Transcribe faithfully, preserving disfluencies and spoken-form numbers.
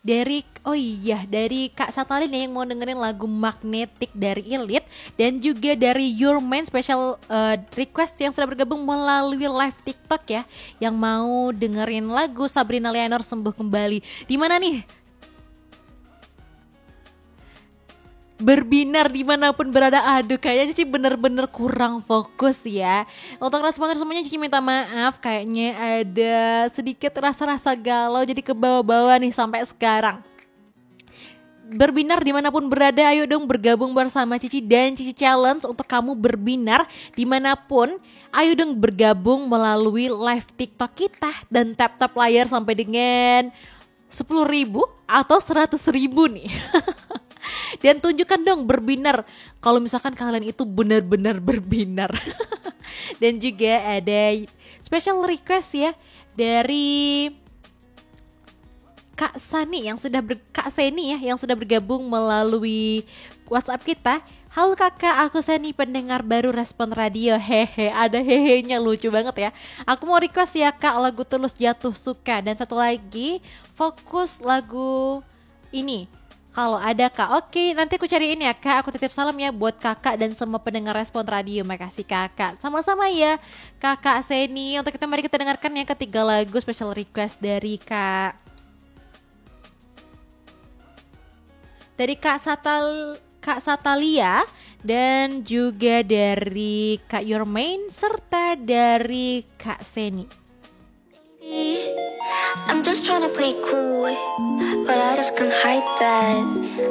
dari oh iya dari Kak Satalin ya yang mau dengerin lagu Magnetic dari Elite, dan juga dari Your Main special uh, request yang sudah bergabung melalui live TikTok ya, yang mau dengerin lagu Sabrina Leonor Sembuh Kembali. Di mana nih? Berbinar dimanapun berada. Aduh, kayaknya Cici bener-bener kurang fokus ya. Untuk responder semuanya Cici minta maaf, kayaknya ada sedikit rasa-rasa galau jadi ke bawah-bawah nih sampai sekarang. Berbinar dimanapun berada, ayo dong bergabung bersama Cici dan Cici Challenge untuk kamu berbinar dimanapun. Ayo dong bergabung melalui live TikTok kita dan tap-tap layar sampai dengan sepuluh ribu atau seratus ribu nih. Dan tunjukkan dong berbinar kalau misalkan kalian itu benar-benar berbinar. Dan juga ada special request ya dari Kak Sani yang sudah ber, Kak Seni ya yang sudah bergabung melalui WhatsApp kita. Halo kakak, aku Seni, pendengar baru Respon Radio. Hehe, ada hehenya lucu banget ya. Aku mau request ya kak lagu Tulus Jatuh Suka, dan satu lagi Fokus lagu ini kalau ada kak. Oke, nanti aku cariin ya kak. Aku titip salam ya buat kakak dan semua pendengar Respon Radio. Makasih kakak. Sama-sama ya kakak Seni. Untuk kita mari kita dengarkan yang ketiga lagu special request dari kak dari Kak Satal Kak Satalia, dan juga dari Kak Your Main serta dari Kak Seni. I'm just trying to play cool, but I just can't hide that